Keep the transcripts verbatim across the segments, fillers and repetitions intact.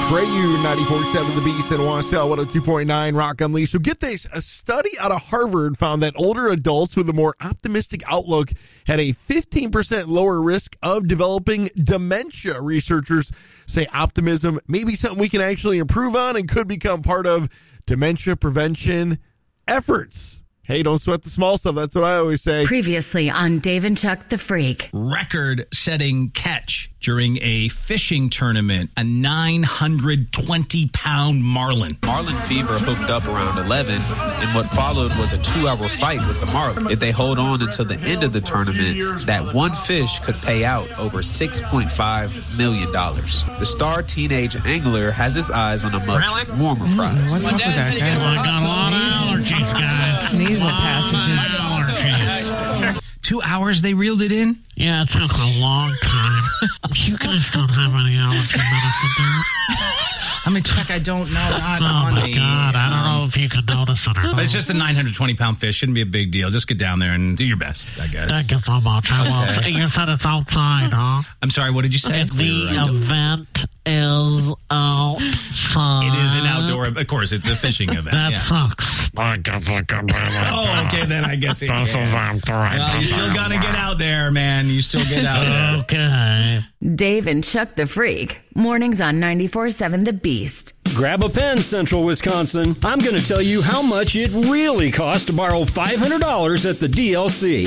Treyu, ninety-four point seven The Beast, and Wassail, one oh two point nine Rock Unleashed. So get this, a study out of Harvard found that older adults with a more optimistic outlook had a fifteen percent lower risk of developing dementia. Researchers say optimism may be something we can actually improve on and could become part of dementia prevention efforts. Hey, don't sweat the small stuff. That's what I always say. Previously on Dave and Chuck the Freak. Record-setting catch during a fishing tournament, a nine hundred twenty pound marlin. Marlin fever hooked up around eleven, and what followed was a two-hour fight with the marlin. If they hold on until the end of the tournament, that one fish could pay out over six point five million dollars. The star teenage angler has his eyes on a much warmer prize. What's up with that guy? I got a lot of allergies, guys. Nasal passages. Two hours they reeled it in? Yeah, it took a long time. You guys don't have any allergy medicine, do you? I mean, Chuck, I don't know. Not oh, on my me. God. I don't know if you can notice it or not. It's just a nine hundred twenty pound fish. Shouldn't be a big deal. Just get down there and do your best, I guess. Thank you so much. I will. Okay. You said it's outside, huh? I'm sorry, what did you say? The event is outside. It is an outdoor, of course, it's a fishing event. That yeah. sucks. Oh, okay, then I guess it is. Well, you still got to get out there, man. You still get out there. Okay. Dave and Chuck the Freak. Mornings on ninety-four point seven The Beast. Grab a pen, Central Wisconsin. I'm going to tell you how much it really costs to borrow five hundred dollars at the D L C.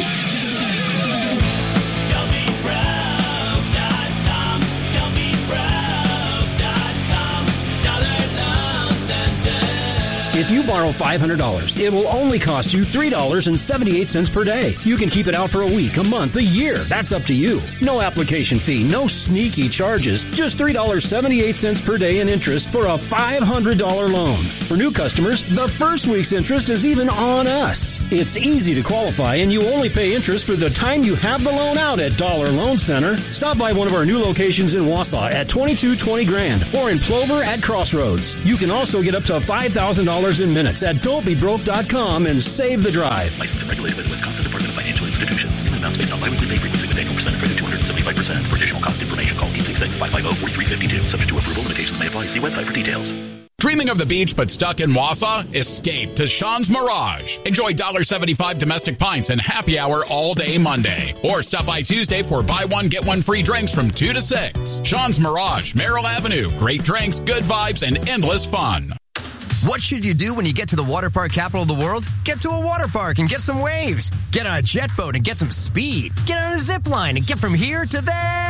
If you borrow five hundred dollars, it will only cost you three dollars and seventy-eight cents per day. You can keep it out for a week, a month, a year. That's up to you. No application fee, no sneaky charges. Just three dollars and seventy-eight cents per day in interest for a five hundred dollars loan. For new customers, the first week's interest is even on us. It's easy to qualify, and you only pay interest for the time you have the loan out at Dollar Loan Center. Stop by one of our new locations in Wausau at twenty-two twenty Grand or in Plover at Crossroads. You can also get up to five thousand dollars in minutes at don't be broke dot com and save the drive. Licensed and regulated by the Wisconsin Department of Financial Institutions. Payment amounts based on biweekly pay frequency with annual percent credit two hundred seventy-five percent. For additional cost information, call eight six six, five five zero, four three five two. Subject to approval, limitations may apply. See website for details. Dreaming of the beach but stuck in Wausau? Escape to Sean's Mirage. Enjoy one dollar seventy-five domestic pints and happy hour all day Monday. Or stop by Tuesday for buy one, get one free drinks from two to six. Sean's Mirage, Merrill Avenue. Great drinks, good vibes, and endless fun. What should you do when you get to the water park capital of the world? Get to a water park and get some waves. Get on a jet boat and get some speed. Get on a zip line and get from here to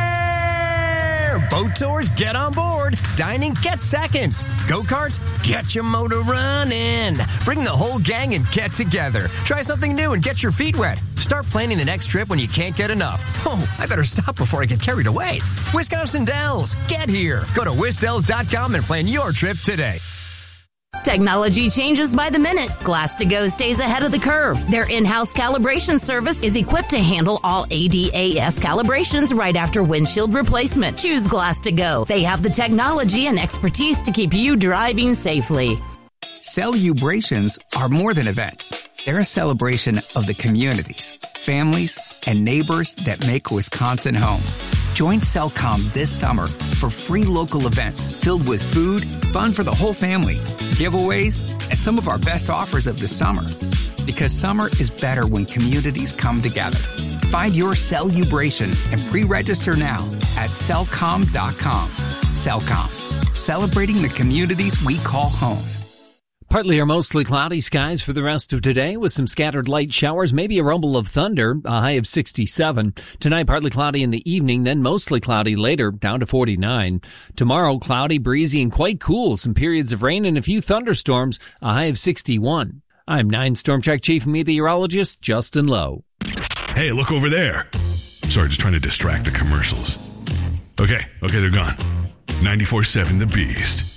there. Boat tours, get on board. Dining, get seconds. Go-karts, get your motor running. Bring the whole gang and get together. Try something new and get your feet wet. Start planning the next trip when you can't get enough. Oh, I better stop before I get carried away. Wisconsin Dells, get here. Go to wisdells dot com and plan your trip today. Technology changes by the minute. Glass to Go stays ahead of the curve. Their in-house calibration service is equipped to handle all A D A S calibrations right after windshield replacement. Choose Glass to Go. They have the technology and expertise to keep you driving safely. Celebrations are more than events. They're a celebration of the communities, families, and neighbors that make Wisconsin home. Join Cellcom this summer for free local events filled with food, fun for the whole family, giveaways, and some of our best offers of the summer. Because summer is better when communities come together. Find your Celebration and pre-register now at cellcom dot com. Cellcom, celebrating the communities we call home. Partly or mostly cloudy skies for the rest of today with some scattered light showers, maybe a rumble of thunder, a high of sixty-seven. Tonight, partly cloudy in the evening, then mostly cloudy later, down to forty-nine. Tomorrow, cloudy, breezy, and quite cool. Some periods of rain and a few thunderstorms, a high of sixty-one. I'm nine Storm Track Chief Meteorologist Justin Lowe. Hey, look over there. Sorry, just trying to distract the commercials. Okay, okay, they're gone. ninety-four point seven The Beast.